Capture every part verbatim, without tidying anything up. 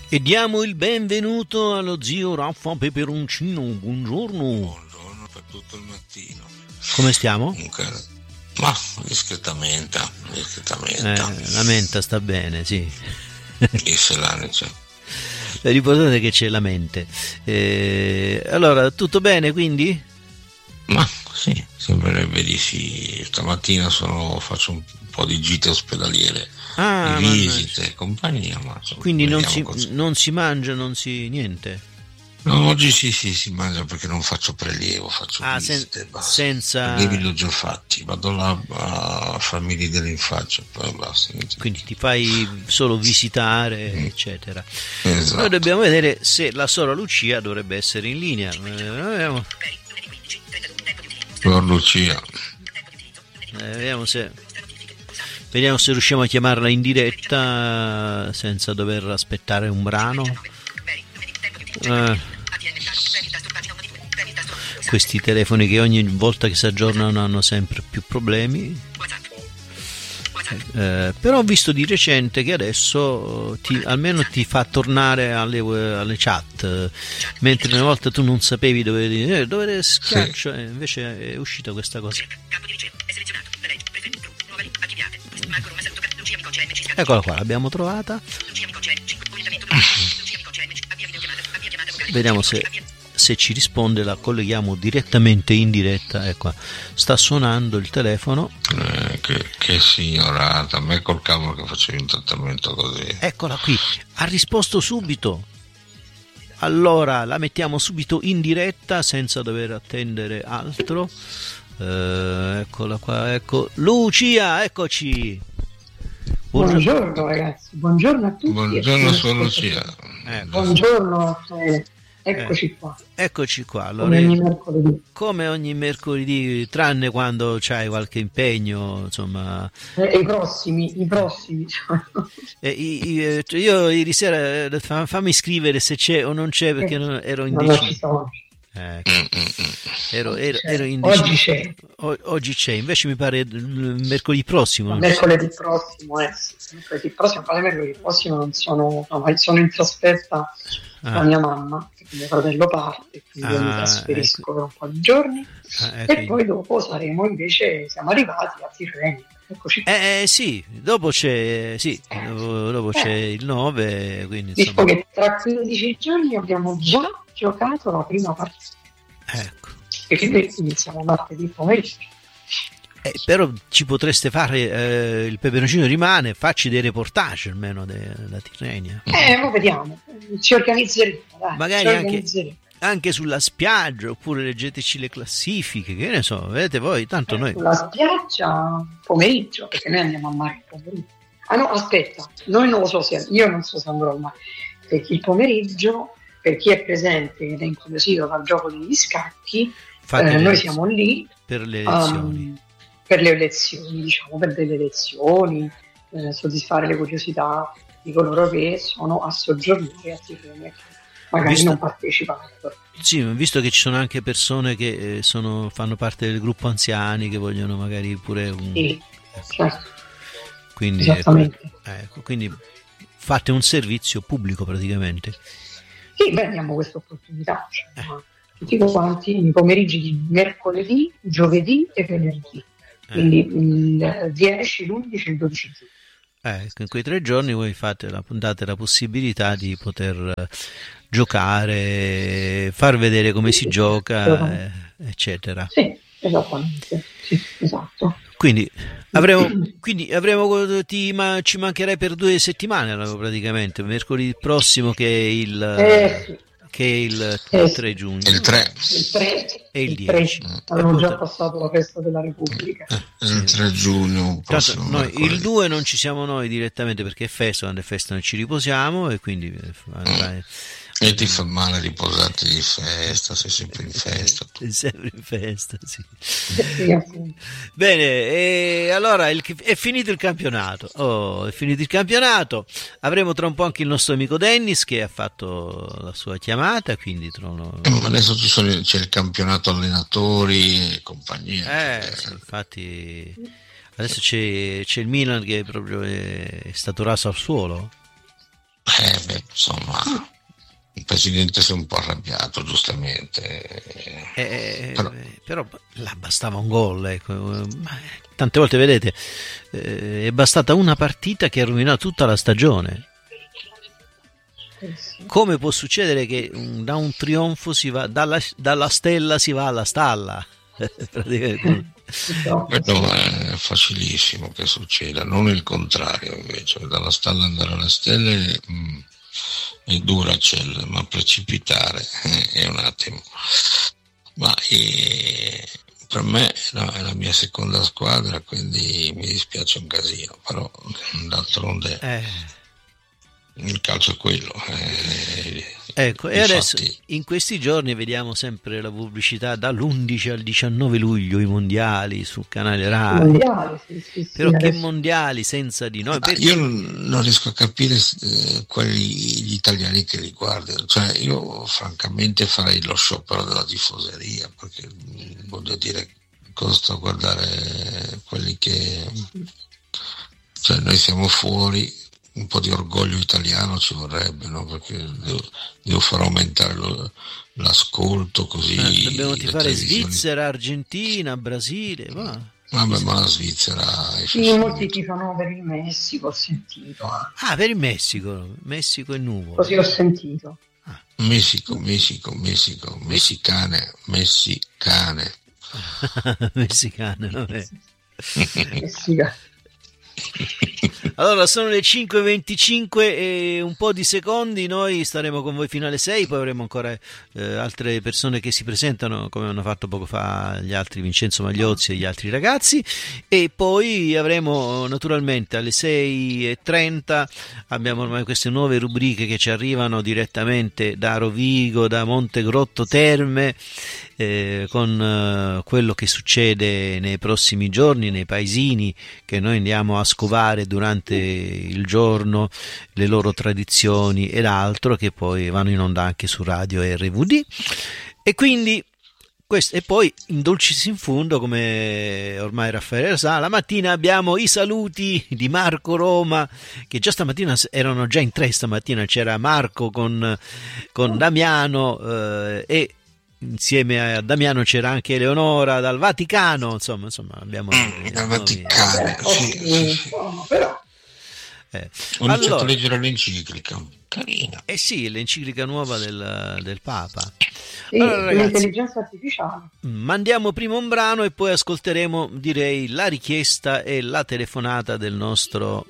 E diamo il benvenuto allo zio Raffa Peperoncino. Buongiorno. Buongiorno per tutto il mattino. Come stiamo? Comunque, ma discretamente, discretamente. Eh, la menta sta bene, sì. E se l'anica. L'importante è che c'è la mente. Eh, allora, tutto bene quindi? Ma sì, sembrerebbe di sì. Stamattina sono, faccio un po' di gite ospedaliere, Ah, di ma- visite e compagnia. Ma insomma, Quindi non vediamo si, cosa- non si mangia, non si niente. No, oggi sì, sì, si mangia perché non faccio prelievo, faccio Ah, visite. sen- basta. senza. Prelievi li ho già fatti, vado là a farmi ridere in faccia, poi basta. niente. Quindi ti fai solo visitare, eccetera. Esatto. Noi dobbiamo vedere se la sora Lucia dovrebbe essere in linea. Eh, vediamo, Sor Lucia. eh, vediamo se vediamo se riusciamo a chiamarla in diretta senza dover aspettare un brano. Eh, questi telefoni che ogni volta che si aggiornano hanno sempre più problemi. Eh, però ho visto di recente che adesso ti, almeno ti fa tornare alle, alle chat, eh, mentre una volta tu non sapevi dove, eh, dove schiaccio, eh, invece è uscita questa cosa. Eccola qua, l'abbiamo trovata. Vediamo se, se ci risponde, la colleghiamo direttamente in diretta. Ecco, sta suonando il telefono. Eh, che, che signorata, a me col cavolo che facevi un trattamento così. Eccola qui, ha risposto subito. Allora la mettiamo subito in diretta senza dover attendere altro. Eh, eccola qua, ecco. Lucia, eccoci. Buongiorno ragazzi, buongiorno a tutti. Buongiorno Sor Lucia. Ecco. Buongiorno, eh, eccoci qua. Eccoci qua. Allora, Come ogni mercoledì. come ogni mercoledì, tranne quando c'hai qualche impegno, insomma. Eh, I prossimi, i prossimi. Eh, i- i- eh, cioè, io ieri sera eh, fa- fammi scrivere se c'è o non c'è perché non- ero No, non ci indeciso. sono. Ecco. Mm, mm, mm. Ero, ero, C'è. ero indeciso. Oggi c'è, O- oggi c'è, invece mi pare il mercoledì prossimo. ma non so. mercoledì prossimo, eh, sì, mercoledì prossimo, poi mercoledì prossimo non sono, no, ma sono in trasferta Ah. da mia mamma, perché mio fratello parte, quindi io mi Ah, trasferisco ecco. per un po' di giorni Ah, e ecco. poi dopo saremo invece, siamo arrivati a Tirrenia, eccoci qua. Eh, eh, sì, dopo c'è, sì, dopo, dopo c'è il nove, quindi Visto insomma, che tra quindici giorni abbiamo già giocato la prima partita, ecco. perché noi iniziamo martedì pomeriggio. Eh, però ci potreste fare, eh, il peperoncino rimane, facci dei reportage almeno della Tirrenia. Eh, ma vediamo, ci organizzeremo, dai, Magari ci anche- organizzeremo. Anche sulla spiaggia, oppure leggeteci le classifiche, che ne so, vedete voi, tanto noi. Sulla spiaggia pomeriggio, perché noi andiamo a mare il pomeriggio. Ah no, aspetta, noi non lo so se io non so se andrò al mare, perché il pomeriggio, per chi è presente ed è incuriosito dal gioco degli scacchi, Fate eh, le- noi siamo lì per le um, elezioni. per le elezioni, diciamo, per delle elezioni, eh, soddisfare le curiosità di coloro che sono a soggiornare a Tirrenia, che magari Visto- non partecipano. Sì, visto che ci sono anche persone che eh, sono, fanno parte del gruppo anziani che vogliono magari pure un... Sì, certo, Quindi, ecco, esattamente. ecco, quindi fate un servizio pubblico praticamente. Sì, beh, abbiamo questa opportunità, cioè, ma tutti quanti nei pomeriggi di mercoledì, giovedì e venerdì, quindi il dieci, l'undici e il dodici giugno. Eh, ecco, in quei tre giorni voi fate la, date la possibilità di poter eh, giocare, far vedere come si gioca, eh, eccetera. Sì, esattamente, sì, esatto. Quindi avremo, quindi avremo ti, ma, ci mancherai per due settimane allora, praticamente, mercoledì prossimo che è il, Eh, sì. che è il Eh, sì. tre giugno Il tre. Il tre e il il dieci. tre, avevo E già poi- passato la festa della Repubblica. Il tre giugno. Tanto prossimo noi, mercoledì. il due non ci siamo noi direttamente perché è festa, quando è festa noi ci riposiamo e quindi eh, andrai- E ti fa male riposarti di festa, sei sempre in festa. tu. è sempre in festa, sì. Sì, appunto. Bene, e allora il- è finito il campionato. Oh, è finito il campionato. Avremo tra un po' anche il nostro amico Dennis che ha fatto la sua chiamata, quindi tra uno- Eh, ma adesso ci sono- c'è il campionato allenatori e compagnia. Eh, sì, infatti adesso c'è, c'è il Milan che proprio è, è stato raso al suolo. Eh beh, insomma, il presidente si è un po' arrabbiato, giustamente. Eh, però, però là bastava un gol, ecco. Tante volte, vedete, eh, è bastata una partita che ha rovinato tutta la stagione. Come può succedere che da un trionfo si va dalla, dalla stella si va alla stalla? Quello è facilissimo che succeda, non il contrario invece, dalla stalla andare alle stelle mh, è dura, ma precipitare eh, è un attimo. Ma eh, per me no, è la mia seconda squadra, quindi mi dispiace un casino, però d'altronde eh. il calcio è quello. Eh, ecco, e adesso in questi giorni vediamo sempre la pubblicità dall'undici al diciannove luglio, i mondiali sul canale Rai. Mondiali, sì, sì, sì, però che adesso... mondiali senza di noi? Ah, io non riesco a capire eh, quelli gli italiani che li guardano, cioè io francamente farei lo sciopero della tifoseria, perché voglio dire, cosa sto a guardare quelli che, cioè noi siamo fuori. Un po' di orgoglio italiano ci vorrebbe, no? Perché devo, devo far aumentare lo, l'ascolto, così eh, dobbiamo tifare Svizzera, Argentina, Brasile, va. Vabbè, ma la Svizzera è sì, molti tifano per il Messico, ho sentito. Ah, per il Messico, Messico e nuvole. Così ho sentito. Ah. Messico, Messico, Messico, messicane, messicane. Messicane, vabbè. Messicane. Allora sono le cinque e venticinque e un po' di secondi, noi staremo con voi fino alle sei, poi avremo ancora eh, altre persone che si presentano come hanno fatto poco fa gli altri, Vincenzo Magliozzi e gli altri ragazzi, e poi avremo naturalmente alle sei e trenta abbiamo ormai queste nuove rubriche che ci arrivano direttamente da Rovigo, da Montegrotto Terme, eh, con eh, quello che succede nei prossimi giorni nei paesini che noi andiamo a scovare durante il giorno, le loro tradizioni ed altro, che poi vanno in onda anche su Radio R V D. E quindi questo, e poi in dulcis in fundo, come ormai Raffaele sa, la mattina abbiamo i saluti di Marco Roma, che già stamattina erano già in tre, stamattina c'era Marco con, con Damiano eh, e insieme a Damiano c'era anche Eleonora dal Vaticano, insomma, insomma abbiamo mm, dal Vaticano, sì, sì, sì. Eh. Ho iniziato allora, a leggere l'enciclica, carina. Eh sì, l'enciclica nuova del, del Papa. Sì, allora, ragazzi, l'intelligenza artificiale. Mandiamo prima un brano e poi ascolteremo, direi, la richiesta e la telefonata del nostro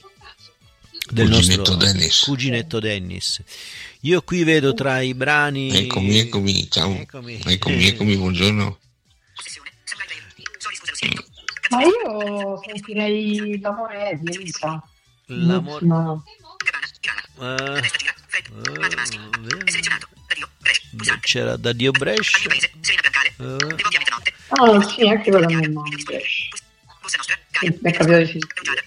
del cuginetto nostro Dennis. cuginetto Dennis. Io qui vedo tra i brani. Eccomi, eccomi, ciao. Eccomi, eccomi, eccomi buongiorno. Ma io sentirei l'amore di Elisa. L'amore. No. Uh, uh, c'era da Dio Brescia. Uh. Ah, sì, anche quella mia mamma. Sì, mi è capitato di sentire.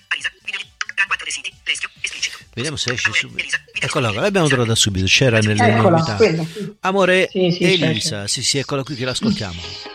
Vediamo se esce subito. Eccola qua, l'abbiamo trovata subito. C'era nelle Eccola, novità. quella. Amore sì, sì, Elisa, c'è. sì, sì, eccola qui che l'ascoltiamo.